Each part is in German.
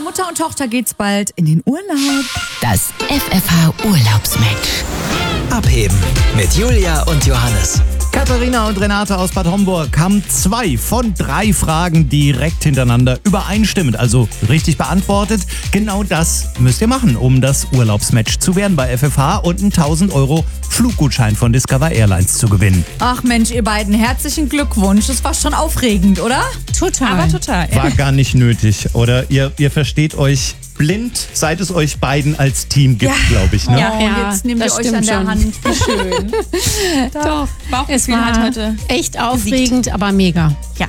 Mutter und Tochter geht's bald in den Urlaub. Das FFH-Urlaubsmatch. Abheben mit Julia und Johannes. Katharina und Renate aus Bad Homburg haben 2 von 3 Fragen direkt hintereinander übereinstimmend, also richtig beantwortet. Genau das müsst ihr machen, um das Urlaubsmatch zu werden bei FFH und einen 1000 € Fluggutschein von Discover Airlines zu gewinnen. Ach Mensch, ihr beiden, herzlichen Glückwunsch. Das war schon aufregend, oder? Total. Aber total. War gar nicht nötig, oder? Ihr versteht euch blind, seit es euch beiden als Team gibt, glaube ich. Ne? Ja, und jetzt nehmt ihr das euch stimmt an der schon. Hand. Wie schön. Doch, es Bauchgefühl hat war heute echt aufregend, aber mega. Ja.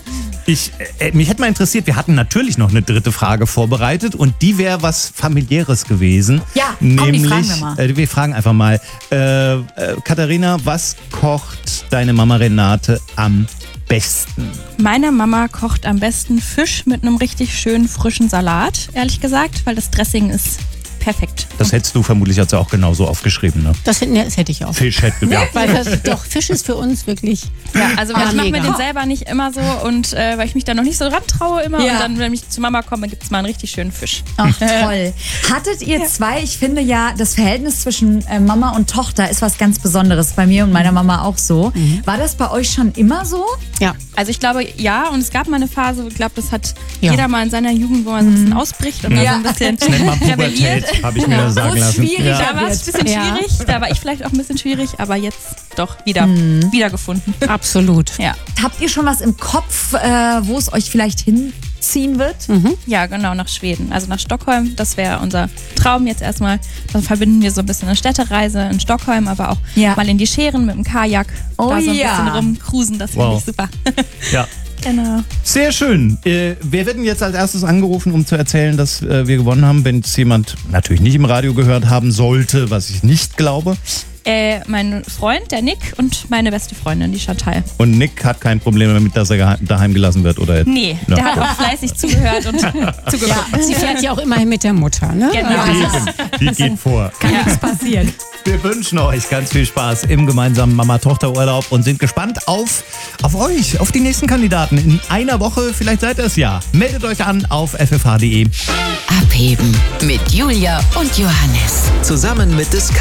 Mich hätte mal interessiert, wir hatten natürlich noch eine 3. Frage vorbereitet und die wäre was Familiäres gewesen. Ja, komm, die nämlich, fragen wir mal. wir fragen einfach mal, Katharina, was kocht deine Mama Renate am besten? Meine Mama kocht am besten Fisch mit einem richtig schönen frischen Salat, ehrlich gesagt, weil das Dressing ist perfekt. Das hättest du vermutlich also auch genauso aufgeschrieben, ne? Das hätte ich auch. Fisch hätte, ja. Weil Fisch ist für uns wirklich. Ja, also ich mache mir mega. den selber nicht immer so und weil ich mich da noch nicht so dran traue immer Ja. und dann, wenn ich zu Mama komme, gibt es mal einen richtig schönen Fisch. Ach, toll. Hattet ihr 2, ich finde ja, das Verhältnis zwischen Mama und Tochter ist was ganz Besonderes. Bei mir und meiner Mama auch so. War das bei euch schon immer so? Ja. Also ich glaube, ja, und es gab mal eine Phase, ich glaube, das hat Ja. jeder mal in seiner Jugend, wo man so ein bisschen ausbricht und Ja. dann so ein bisschen Das nennt man rebelliert. Pubertät, habe ich mir sagen Wo es lassen. schwierig Ja. Da war es ein bisschen Ja. schwierig, da war ich vielleicht auch ein bisschen schwierig, aber jetzt doch wiedergefunden. Absolut. Ja. Habt ihr schon was im Kopf, wo es euch vielleicht hinziehen wird? Ja, genau, nach Schweden, also nach Stockholm. Das wäre unser Traum jetzt erstmal. Dann verbinden wir so ein bisschen eine Städtereise in Stockholm, aber auch Ja. mal in die Schären mit dem Kajak. Oh da so ein ja. bisschen rumcruisen, das finde Wow. ich super. Ja. Genau. Sehr schön. Wer wird denn jetzt als erstes angerufen, um zu erzählen, dass wir gewonnen haben, wenn es jemand natürlich nicht im Radio gehört haben sollte, was ich nicht glaube? Mein Freund, der Nick, und meine beste Freundin, die Chantal. Und Nick hat kein Problem damit, dass er daheim gelassen wird, oder? Nee, Ja. der hat auch fleißig zugehört und zugeguckt. Sie fährt ja auch immerhin mit der Mutter, ne? Genau. Eben, die geht vor. Kann nichts passieren. Wir wünschen euch ganz viel Spaß im gemeinsamen Mama-Tochter-Urlaub und sind gespannt auf euch, auf die nächsten Kandidaten. In einer Woche, vielleicht seid ihr es ja. Meldet euch an auf ffh.de. Abheben mit Julia und Johannes. Zusammen mit Discover.